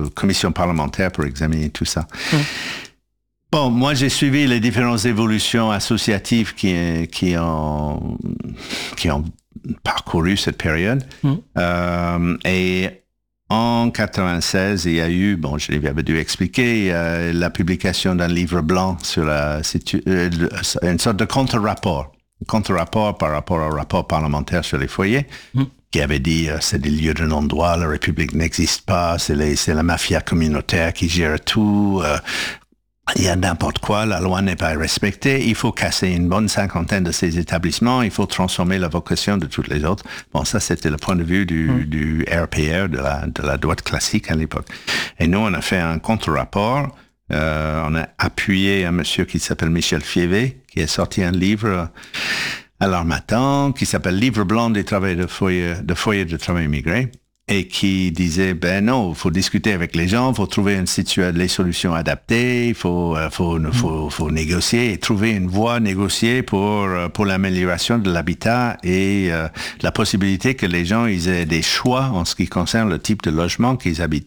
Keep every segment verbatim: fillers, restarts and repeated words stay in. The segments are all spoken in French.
de commission parlementaire pour examiner tout ça. Mmh. Bon, moi, j'ai suivi les différentes évolutions associatives qui, qui, ont, qui ont parcouru cette période. Mmh. Euh, et en quatre-vingt-seize, il y a eu, bon, je l'avais dû expliquer, euh, la publication d'un livre blanc sur la, euh, une sorte de contre-rapport. Contre-rapport par rapport au rapport parlementaire sur les foyers, mmh. qui avait dit euh, c'est des lieux de non-droit, la République n'existe pas, c'est, les, c'est la mafia communautaire qui gère tout. Euh, Il y a n'importe quoi, la loi n'est pas respectée, il faut casser une bonne cinquantaine de ces établissements, il faut transformer la vocation de toutes les autres. Bon, ça, c'était le point de vue du, mmh. du R P R, de la, de la droite classique à l'époque. Et nous, on a fait un contre-rapport, euh, on a appuyé un monsieur qui s'appelle Michel Fievé, qui a sorti un livre à l'Harmattan, qui s'appelle Livre blanc des travailleurs de foyer de, foyer de travail immigrés. Et qui disait, ben non, il faut discuter avec les gens, il faut trouver une situa- les solutions adaptées, il faut, euh, faut, mmh. faut, faut négocier et trouver une voie négociée pour, pour l'amélioration de l'habitat et euh, la possibilité que les gens ils aient des choix en ce qui concerne le type de logement qu'ils habitent.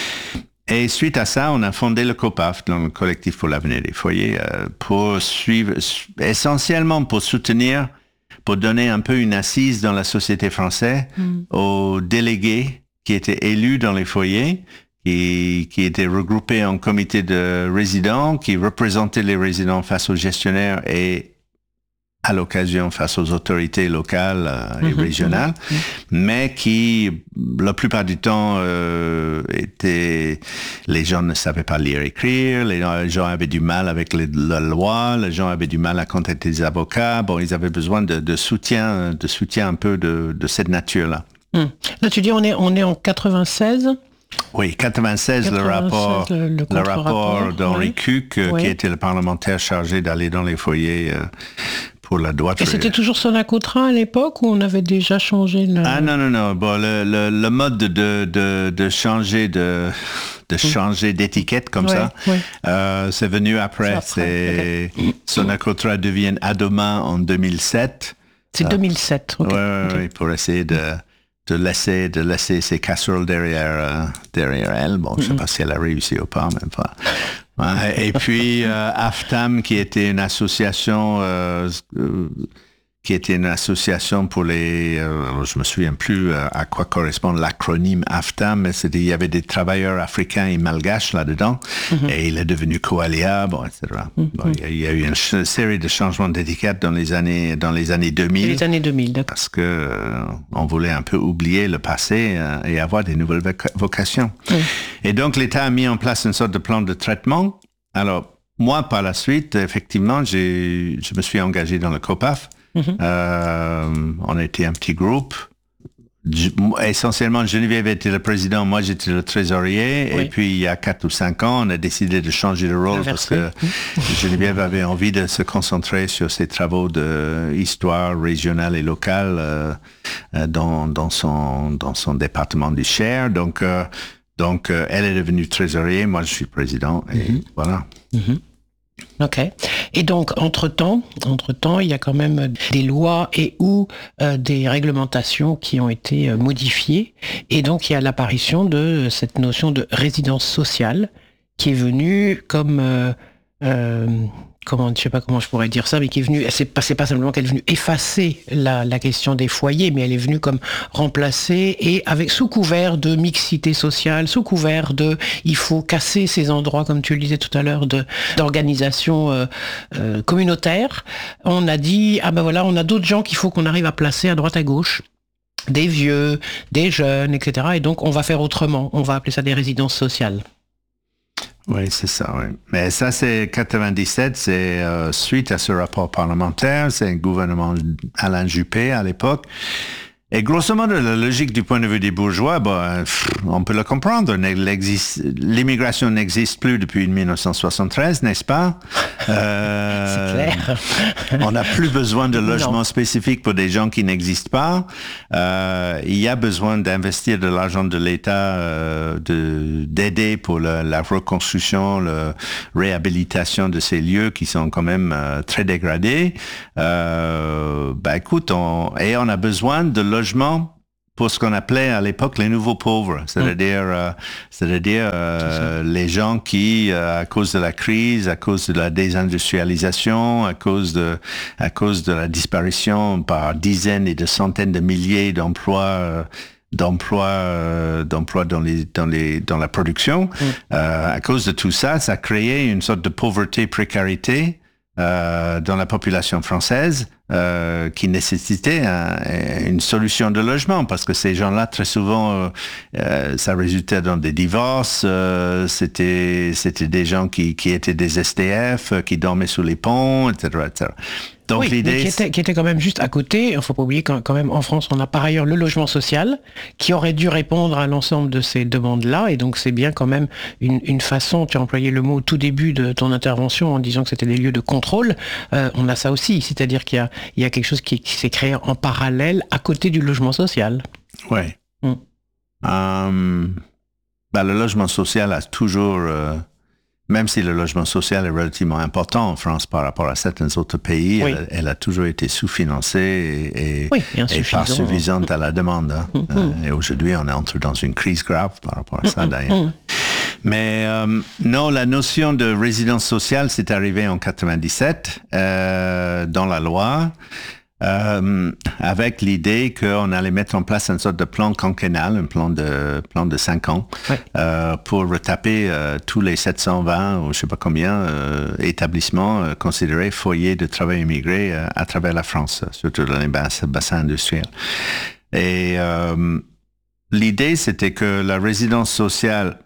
Et suite à ça, on a fondé le COPAF, donc le Collectif pour l'avenir des foyers, euh, pour suivre, essentiellement pour soutenir pour donner un peu une assise dans la société française mmh. aux délégués qui étaient élus dans les foyers, qui, qui étaient regroupés en comité de résidents, qui représentaient les résidents face aux gestionnaires et à l'occasion face aux autorités locales euh, et mmh, régionales, mmh, mmh. mais qui, la plupart du temps, euh, étaient, les gens ne savaient pas lire et écrire, les gens avaient du mal avec les, la loi, les gens avaient du mal à contacter des avocats, bon, ils avaient besoin de, de soutien, de soutien un peu de, de cette nature-là. Mmh. Là, tu dis, on est, on est en quatre-vingt-seize? Oui, quatre-vingt-seize, le rapport, le, le, le rapport d'Henri oui. Cuq, oui. qui était le parlementaire chargé d'aller dans les foyers euh, pour la droite. Et c'était toujours Sonacotra à l'époque ou on avait déjà changé le... Ah non, non, non. Bon, le, le, le mode de, de, de changer de, de changer d'étiquette comme oui, ça, oui. Euh, c'est venu après. C'est, c'est okay. Sonacotra devient Adoma en deux mille sept. C'est euh, deux mille sept, ok. Oui, oui, okay. oui, pour essayer de... de laisser de laisser ses casseroles derrière euh, derrière elle. Bon, mm-hmm. je sais pas si elle a réussi ou pas, même pas. Ouais, et puis euh, AFTAM, qui était une association euh, euh, qui était une association pour les, euh, je me souviens plus euh, à quoi correspond l'acronyme AFTAM, mais c'était, il y avait des travailleurs africains et malgaches là-dedans, mm-hmm. et il est devenu Coalia, bon, et cetera. Mm-hmm. Bon, il, y a, il y a eu une ch- série de changements d'étiquette dans les années, dans les années deux mille. Les années deux mille, d'accord. Parce que euh, on voulait un peu oublier le passé euh, et avoir des nouvelles voc- vocations. Mm. Et donc l'État a mis en place une sorte de plan de traitement. Alors moi, par la suite, effectivement, j'ai, je me suis engagé dans le COPAF. Mm-hmm. Euh, on était un petit groupe. Je, essentiellement, Geneviève était le président, moi j'étais le trésorier. Oui. Et puis il y a quatre ou cinq ans, on a décidé de changer de rôle parce que Geneviève avait envie de se concentrer sur ses travaux d'histoire régionale et locale euh, dans, dans, son, dans son département du Cher. Donc, euh, donc euh, elle est devenue trésorier, moi je suis président. Et mm-hmm. voilà. Mm-hmm. Ok. Et donc, entre-temps, entre-temps, il y a quand même des lois et ou euh, des réglementations qui ont été euh, modifiées. Et donc, il y a l'apparition de cette notion de résidence sociale qui est venue comme... Euh, euh, comment, je sais pas comment je pourrais dire ça, mais qui est venue, c'est pas, c'est pas simplement qu'elle est venue effacer la, la question des foyers, mais elle est venue comme remplacer et avec sous couvert de mixité sociale, sous couvert de, il faut casser ces endroits, comme tu le disais tout à l'heure, de, d'organisation euh, euh, communautaire. On a dit, ah ben voilà, on a d'autres gens qu'il faut qu'on arrive à placer à droite à gauche. Des vieux, des jeunes, et cetera. Et donc, on va faire autrement. On va appeler ça des résidences sociales. Oui, c'est ça, oui. Mais ça, c'est quatre-vingt-dix-sept, c'est euh, suite à ce rapport parlementaire, c'est un gouvernement Alain Juppé à l'époque. Et grosso modo, la logique du point de vue des bourgeois, bah, pff, on peut le comprendre. L'immigration n'existe plus depuis dix-neuf cent soixante-treize, n'est-ce pas? Euh, c'est clair. On n'a plus besoin de logements non. spécifiques pour des gens qui n'existent pas. Euh, il y a besoin d'investir de l'argent de l'État, euh, de, d'aider pour la, la reconstruction, la réhabilitation de ces lieux qui sont quand même euh, très dégradés. Euh, bah, écoute, on, et on a besoin de logements pour ce qu'on appelait à l'époque les nouveaux pauvres, c'est-à-dire, mmh. euh, c'est-à-dire euh, les gens qui, euh, à cause de la crise, à cause de la désindustrialisation, à cause de, à cause de la disparition par dizaines et de centaines de milliers d'emplois, euh, d'emplois, euh, d'emplois dans les, dans les, dans la production, mmh. euh, à cause de tout ça, ça a créé une sorte de pauvreté, précarité euh, dans la population française. Euh, qui nécessitait un, une solution de logement parce que ces gens-là très souvent euh, euh, ça résultait dans des divorces, euh, c'était c'était des gens qui qui étaient des S D F, euh, qui dormaient sous les ponts, et cetera, et cetera. Donc oui, l'idée, mais qui était, qui était quand même juste à côté. Il ne faut pas oublier quand, quand même en France, on a par ailleurs le logement social qui aurait dû répondre à l'ensemble de ces demandes-là. Et donc c'est bien quand même une, une façon, tu as employé le mot au tout début de ton intervention en disant que c'était des lieux de contrôle. Euh, on a ça aussi, c'est-à-dire qu'il y a, il y a quelque chose qui, qui s'est créé en parallèle à côté du logement social. Oui. Mm. Um, ben, le logement social a toujours... Euh Même si le logement social est relativement important en France par rapport à certains autres pays, oui. elle, elle a toujours été sous-financée et, et, oui, et pas suffisante à la demande. Hein. Mm-hmm. euh, et aujourd'hui, on est entré dans une crise grave par rapport à ça, mm-hmm. d'ailleurs. Mais euh, non, la notion de résidence sociale, c'est arrivé en quatre-vingt-dix-sept euh, dans la loi. Euh, avec l'idée qu'on allait mettre en place une sorte de plan quinquennal, un plan de plan de cinq ans, ouais. euh, pour retaper euh, tous les sept cent vingt ou je sais pas combien euh, établissements euh, considérés foyers de travail immigrés euh, à travers la France, surtout dans les bassins, bassins industriels. Et euh, l'idée, c'était que la résidence sociale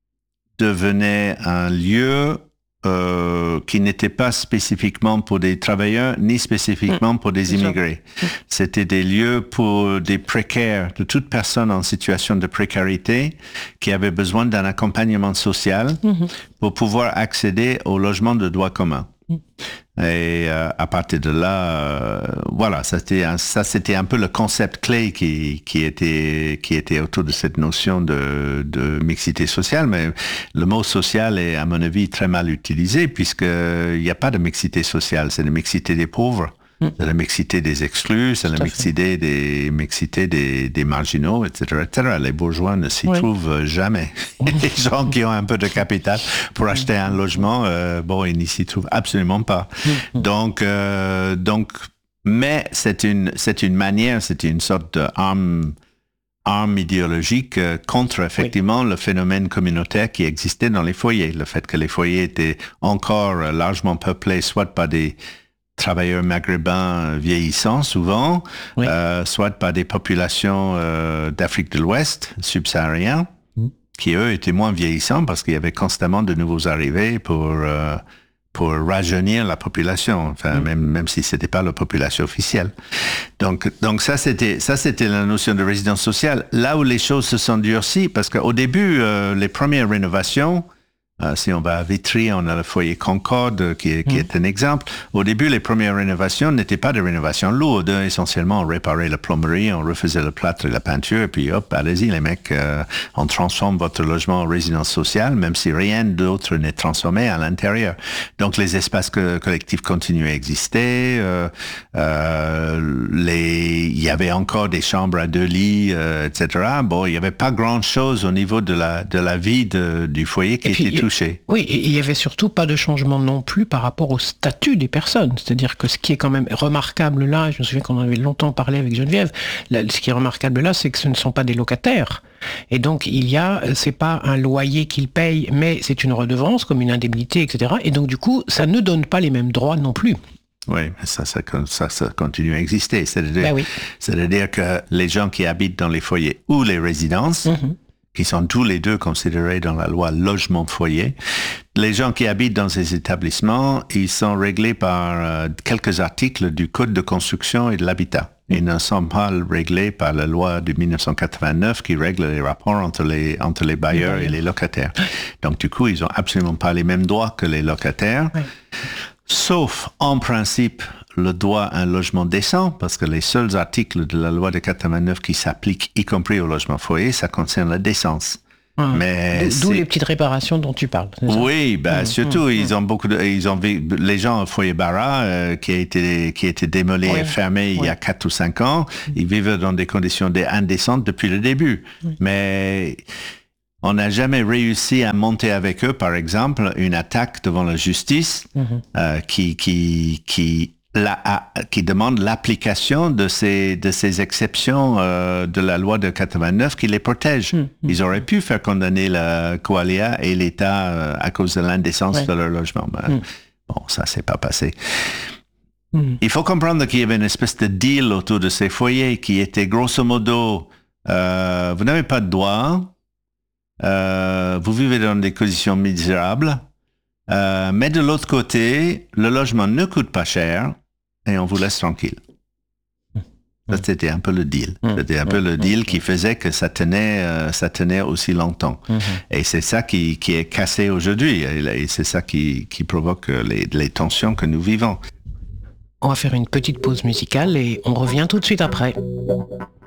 devenait un lieu Euh, qui n'était pas spécifiquement pour des travailleurs, ni spécifiquement mmh, pour des immigrés. Mmh. C'était des lieux pour des précaires, de toute personne en situation de précarité qui avait besoin d'un accompagnement social mmh. pour pouvoir accéder au logement de droit commun. Mmh. Et euh, à partir de là, euh, voilà, ça c'était, un, ça c'était un peu le concept clé qui, qui, était, qui était autour de cette notion de, de mixité sociale, mais le mot social est, à mon avis, très mal utilisé puisqu'il n'y a pas de mixité sociale, c'est la mixité des pauvres. C'est la mixité des exclus, c'est la mixité des, mixité des, des marginaux, et cetera, et cetera. Les bourgeois ne s'y oui. trouvent jamais. Les gens qui ont un peu de capital pour acheter un logement, euh, bon, ils n'y s'y trouvent absolument pas. Donc, euh, donc, mais c'est une, c'est une manière, c'est une sorte d'arme, arme idéologique euh, contre effectivement oui. le phénomène communautaire qui existait dans les foyers. Le fait que les foyers étaient encore euh, largement peuplés, soit par des travailleurs maghrébins vieillissants souvent, oui. euh, soit par des populations euh, d'Afrique de l'Ouest, subsahariens, mmh. qui eux étaient moins vieillissants parce qu'il y avait constamment de nouveaux arrivés pour euh, pour rajeunir la population, enfin mmh. même même si c'était pas la population officielle. Donc donc ça c'était ça c'était la notion de résidence sociale. Là où les choses se sont durcies, parce qu'au début euh, les premières rénovations. Euh, si on va à Vitry, on a le foyer Concorde qui, est, qui mmh. est un exemple. Au début, les premières rénovations n'étaient pas des rénovations lourdes. Essentiellement, on réparait la plomberie, on refaisait le plâtre et la peinture, et puis hop, allez-y les mecs, euh, on transforme votre logement en résidence sociale, même si rien d'autre n'est transformé à l'intérieur. Donc, les espaces que, collectifs continuaient à exister. Euh, euh, les, il y avait encore des chambres à deux lits, euh, et cetera. Bon, il n'y avait pas grand-chose au niveau de la, de la vie de, du foyer qui était touché. Oui, et il n'y avait surtout pas de changement non plus par rapport au statut des personnes. C'est-à-dire que ce qui est quand même remarquable là, je me souviens qu'on en avait longtemps parlé avec Geneviève, là, ce qui est remarquable là, c'est que ce ne sont pas des locataires. Et donc, il y a, c'est pas un loyer qu'ils payent, mais c'est une redevance, comme une indemnité, et cetera. Et donc, du coup, ça ne donne pas les mêmes droits non plus. Oui, ça, ça, ça, ça continue à exister. C'est-à-dire, ben oui. c'est-à-dire que les gens qui habitent dans les foyers ou les résidences, mm-hmm. qui sont tous les deux considérés dans la loi logement foyer. Les gens qui habitent dans ces établissements, ils sont réglés par euh, quelques articles du Code de construction et de l'habitat. Ils ne sont pas réglés par la loi de dix-neuf cent quatre-vingt-neuf qui règle les rapports entre les, entre les bailleurs et les locataires. Donc, du coup, ils n'ont absolument pas les mêmes droits que les locataires. Oui. Sauf, en principe, le droit à un logement décent, parce que les seuls articles de la loi de quatre-vingt-neuf qui s'appliquent, y compris au logement foyer, ça concerne la décence. Ah, Mais d'où c'est... les petites réparations dont tu parles. Oui, ben mmh, surtout mmh, ils mmh. ont beaucoup de, ils ont les gens au foyer Bara euh, qui a été qui a été démolé Oui, et fermé oui. il y a quatre ou cinq ans. Ils vivent dans des conditions indécentes depuis le début. Oui. Mais on n'a jamais réussi à monter avec eux, par exemple, une attaque devant la justice Mmh. euh, qui qui qui La, qui demande l'application de ces, de ces exceptions euh, de la loi de quatre-vingt-neuf qui les protège. Mmh. Ils auraient pu faire condamner la Coalia et l'État euh, à cause de l'indécence Ouais. de leur logement. Ben, Mmh. Bon, ça s'est pas passé. Mmh. Il faut comprendre qu'il y avait une espèce de deal autour de ces foyers qui était grosso modo, euh, vous n'avez pas de droit, euh, vous vivez dans des conditions misérables, euh, mais de l'autre côté, le logement ne coûte pas cher, et on vous laisse tranquille. Ça, c'était un peu le deal. C'était un peu le deal qui faisait que ça tenait, euh, ça tenait aussi longtemps. Et c'est ça qui, qui est cassé aujourd'hui. Et c'est ça qui, qui provoque les, les tensions que nous vivons. On va faire une petite pause musicale et on revient tout de suite après.